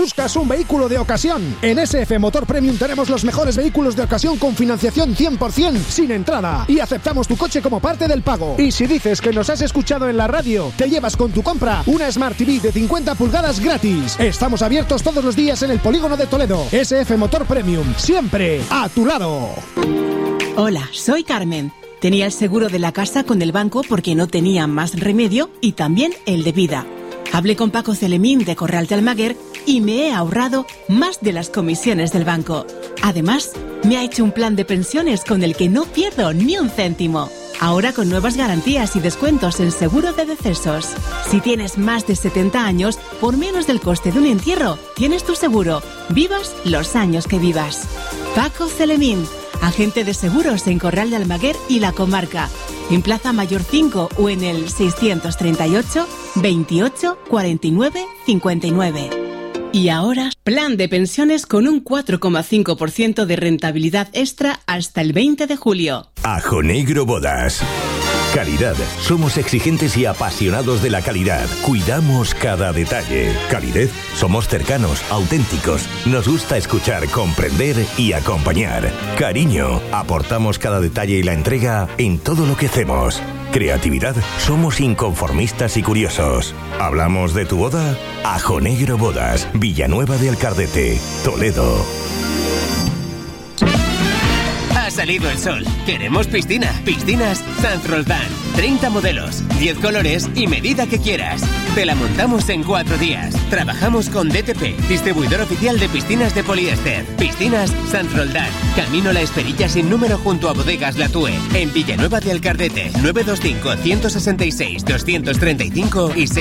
¿Buscas un vehículo de ocasión? En SF Motor Premium tenemos los mejores vehículos de ocasión con financiación 100% sin entrada y aceptamos tu coche como parte del pago. Y si dices que nos has escuchado en la radio, te llevas con tu compra una Smart TV de 50 pulgadas gratis. Estamos abiertos todos los días en el Polígono de Toledo. SF Motor Premium, siempre a tu lado. Hola, soy Carmen. Tenía el seguro de la casa con el banco porque no tenía más remedio y también el de vida. Hablé con Paco Celemín de Corral de Almaguer y me he ahorrado más de las comisiones del banco. Además, me ha hecho un plan de pensiones con el que no pierdo ni un céntimo. Ahora con nuevas garantías y descuentos en seguro de decesos. Si tienes más de 70 años, por menos del coste de un entierro, tienes tu seguro. Vivas los años que vivas. Paco Celemín, agente de seguros en Corral de Almaguer y la comarca. En Plaza Mayor 5 o en el 638 28 49 59. Y ahora, plan de pensiones con un 4,5% de rentabilidad extra hasta el 20 de julio. Ajo Negro Bodas. Calidad. Somos exigentes y apasionados de la calidad. Cuidamos cada detalle. Calidez. Somos cercanos, auténticos. Nos gusta escuchar, comprender y acompañar. Cariño. Aportamos cada detalle y la entrega en todo lo que hacemos. Creatividad. Somos inconformistas y curiosos. ¿Hablamos de tu boda? Ajo Negro Bodas. Villanueva de Alcardete, Toledo. Ha salido el sol. Queremos piscina. Piscinas Sanz Roldán. 30 modelos, 10 colores y medida que quieras. Te la montamos en 4 días. Trabajamos con DTP, distribuidor oficial de piscinas de poliéster. Piscinas Sanz Roldán. Camino La Esperilla sin número junto a Bodegas La Tue. En Villanueva de Alcardete. 925-166-235 y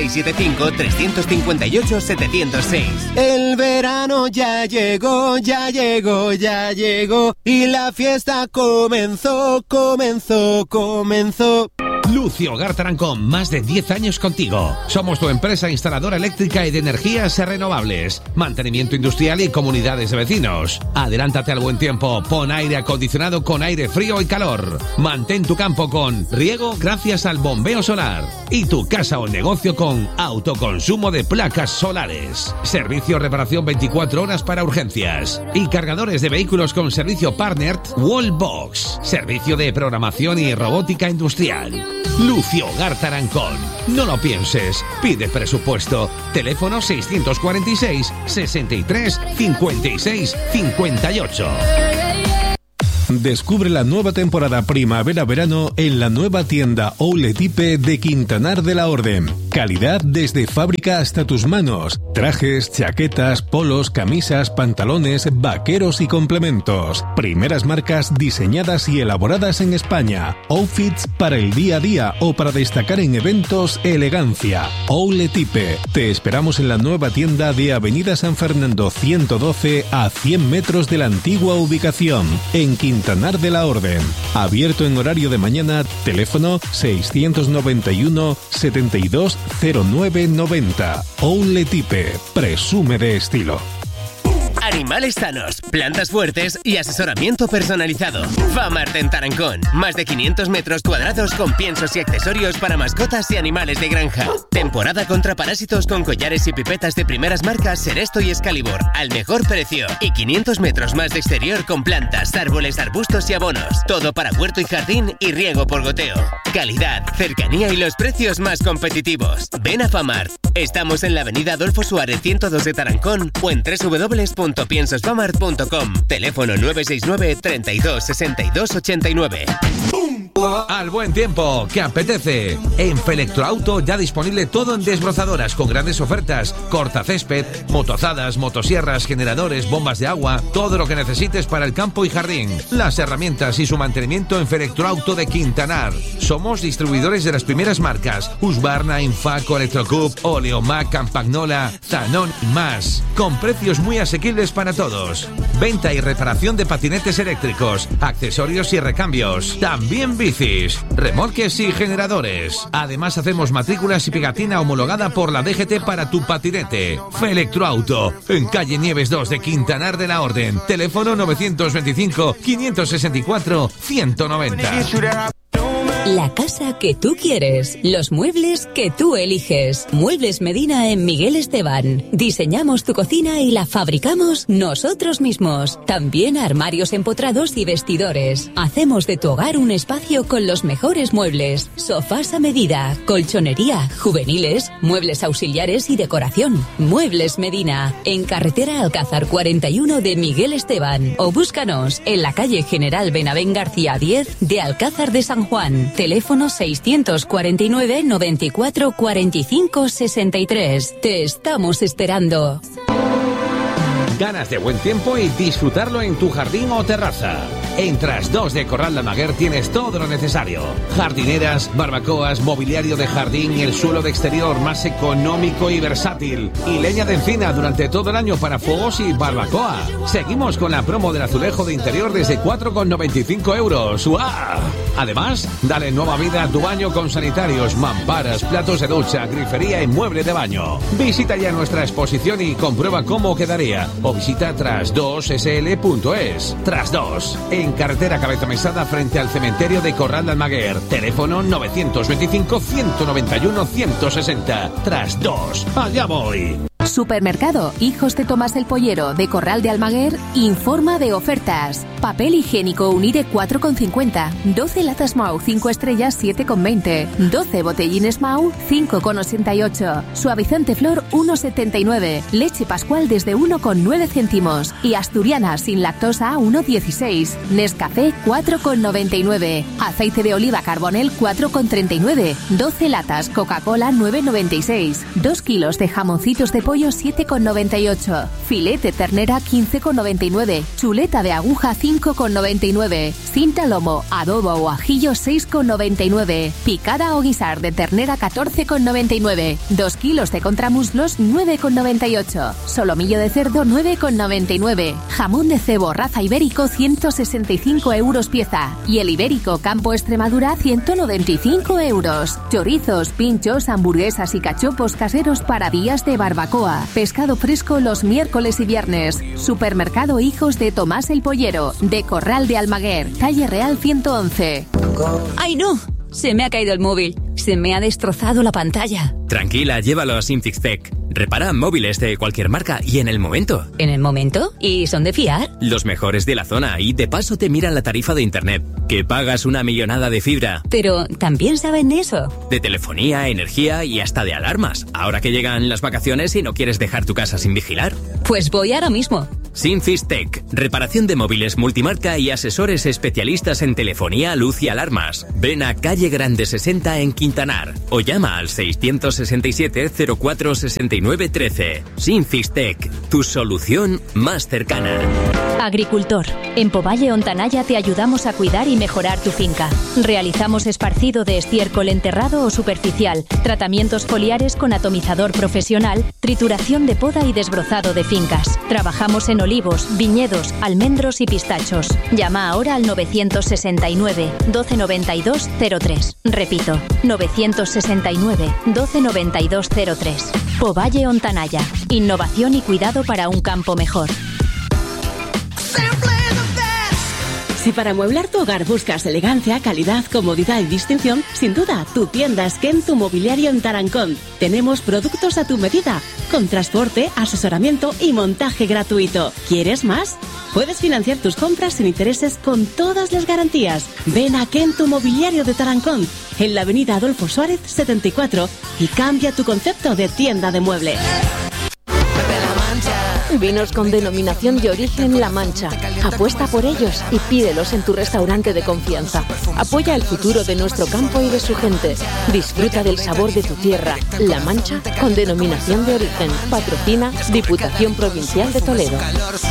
675-358-706. El verano ya llegó, ya llegó, ya llegó. Y la fiesta comenzó. Lucio Hogar Tarancón, más de 10 años contigo. Somos tu empresa instaladora eléctrica y de energías renovables, mantenimiento industrial y comunidades de vecinos. Adelántate al buen tiempo, pon aire acondicionado con aire frío y calor. Mantén tu campo con riego gracias al bombeo solar. Y tu casa o negocio con autoconsumo de placas solares. Servicio reparación 24 horas para urgencias. Y cargadores de vehículos con servicio Partner Wallbox. Servicio de programación y robótica industrial. Lucio Hogar Tarancón. No lo pienses. Pide presupuesto. Teléfono 646 63 56 58. Descubre la nueva temporada primavera-verano en la nueva tienda Ouletipe de Quintanar de la Orden. Calidad desde fábrica hasta tus manos. Trajes, chaquetas, polos, camisas, pantalones, vaqueros y complementos. Primeras marcas diseñadas y elaboradas en España. Outfits para el día a día o para destacar en eventos, elegancia. Ouletipe. Te esperamos en la nueva tienda de Avenida San Fernando 112 a 100 metros de la antigua ubicación, en Quintanar de la Orden. Abierto en horario de mañana. Teléfono 691 72 0990. Ouletipe. Presume de estilo. Animales sanos, plantas fuertes y asesoramiento personalizado. Famart en Tarancón. Más de 500 metros cuadrados con piensos y accesorios para mascotas y animales de granja. Temporada contra parásitos con collares y pipetas de primeras marcas Seresto y Excalibur al mejor precio. Y 500 metros más de exterior con plantas, árboles, arbustos y abonos. Todo para huerto y jardín y riego por goteo. Calidad, cercanía y los precios más competitivos. Ven a Famart. Estamos en la avenida Adolfo Suárez 102 de Tarancón o en www.piensosfamart.com. Teléfono 969 32 62 89. Al buen tiempo, que apetece. En Felectroauto ya disponible todo en desbrozadoras con grandes ofertas, cortacésped, motozadas, motosierras, generadores, bombas de agua, todo lo que necesites para el campo y jardín. Las herramientas y su mantenimiento en Felectroauto de Quintanar. Somos distribuidores de las primeras marcas Husqvarna, Infaco, Electrocup, Oleomac, Campagnola, Zanon y más, con precios muy asequibles para todos. Venta y reparación de patinetes eléctricos, accesorios y recambios. También bicis, remolques y generadores. Además hacemos matrículas y pegatina homologada por la DGT para tu patinete. Felectroauto, en calle Nieves 2 de Quintanar de la Orden. Teléfono 925 564 190. La casa que tú quieres, los muebles que tú eliges. Muebles Medina en Miguel Esteban. Diseñamos tu cocina y la fabricamos nosotros mismos. También armarios empotrados y vestidores. Hacemos de tu hogar un espacio con los mejores muebles. Sofás a medida, colchonería, juveniles, muebles auxiliares y decoración. Muebles Medina, en carretera Alcázar 41 de Miguel Esteban. O búscanos en la calle General Benavén García 10 de Alcázar de San Juan. Teléfono 649 94 45 63. Te estamos esperando. Ganas de buen tiempo y disfrutarlo en tu jardín o terraza. En Tras 2 de Corral de Almaguer tienes todo lo necesario. Jardineras, barbacoas, mobiliario de jardín y el suelo de exterior más económico y versátil. Y leña de encina durante todo el año para fuegos y barbacoa. Seguimos con la promo del azulejo de interior desde 4,95 euros. ¡Uah! Además, dale nueva vida a tu baño con sanitarios, mamparas, platos de ducha, grifería y mueble de baño. Visita ya nuestra exposición y comprueba cómo quedaría. O visita tras2sl.es. Tras 2, en carretera Cabeza Mesada frente al cementerio de Corral de Almaguer. Teléfono 925 191 160. Tras 2, allá voy. Supermercado Hijos de Tomás el Pollero de Corral de Almaguer informa de ofertas. Papel higiénico Unire 4,50, 12 latas Mau 5 estrellas 7,20, 12 botellines Mau 5,88, suavizante Flor 1,79, leche Pascual desde 1,9 céntimos y asturiana sin lactosa 1,16, Nescafé 4,99, aceite de oliva Carbonel 4,39, 12 latas Coca-Cola 9,96, 2 kilos de jamoncitos de pollo 7,98, filete ternera 15,99, chuleta de aguja 5,99, cinta lomo, adobo o ajillo 6,99, picada o guisar de ternera 14,99, 2 kilos de contramuslos 9,98, solomillo de cerdo 9,99, jamón de cebo raza ibérico 165 euros pieza y el ibérico Campo Extremadura 195 euros, chorizos, pinchos, hamburguesas y cachopos caseros para días de barbacoa. Pescado fresco los miércoles y viernes. Supermercado Hijos de Tomás el Pollero, de Corral de Almaguer, calle Real 111. ¡Ay, no! Se me ha caído el móvil. Se me ha destrozado la pantalla. Tranquila, llévalo a Simfix Tech. Repara móviles de cualquier marca y en el momento. ¿En el momento? ¿Y son de fiar? Los mejores de la zona y de paso te miran la tarifa de internet. Que pagas una millonada de fibra. Pero, ¿también saben de eso? De telefonía, energía y hasta de alarmas. Ahora que llegan las vacaciones y no quieres dejar tu casa sin vigilar. Pues voy ahora mismo. Simfix Tech. Reparación de móviles multimarca y asesores especialistas en telefonía, luz y alarmas. Ven a calle Grande 60 en Quintanar o llama al 667 04 69 13. Simfix Tech, tu solución más cercana. Agricultor. En Povalle Ontanaya te ayudamos a cuidar y mejorar tu finca. Realizamos esparcido de estiércol enterrado o superficial, tratamientos foliares con atomizador profesional, trituración de poda y desbrozado de fincas. Trabajamos en olivos, viñedos, almendros y pistachos. Llama ahora al 969 1292 03. Repito, 969 1292 03. Povalle Ontanaya. Innovación y cuidado para un campo mejor. Si para amueblar tu hogar buscas elegancia, calidad, comodidad y distinción, sin duda, tu tienda es Kentu Mobiliario en Tarancón. Tenemos productos a tu medida, con transporte, asesoramiento y montaje gratuito. ¿Quieres más? Puedes financiar tus compras sin intereses con todas las garantías. Ven a Kentu Mobiliario de Tarancón, en la avenida Adolfo Suárez 74, y cambia tu concepto de tienda de muebles. Vinos con denominación de origen La Mancha. Apuesta por ellos y pídelos en tu restaurante de confianza. Apoya el futuro de nuestro campo y de su gente. Disfruta del sabor de tu tierra. La Mancha con denominación de origen. Patrocina Diputación Provincial de Toledo.